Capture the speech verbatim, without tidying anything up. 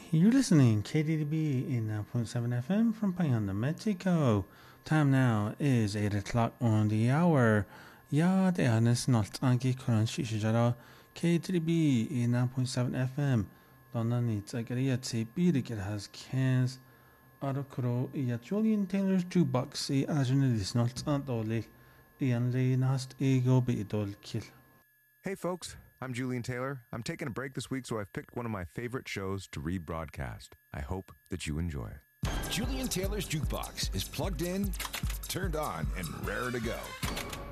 You're listening K D D B in nine point seven F M from Payanda, Mexico. Time now is eight o'clock on the hour. Ja, det är snart anki kuran shishijara K D D B in nine point seven F M. Donna needs a garia te birikir has cans. Arokro iya Julian Taylor's jukebox i ajun is not antoli. Ian Lee nast ego be idol kill. Hey folks, I'm Julian Taylor. I'm taking a break this week, so I've picked one of my favorite shows to rebroadcast. I hope that you enjoy. Julian Taylor's Jukebox is plugged in, turned on, and raring to go.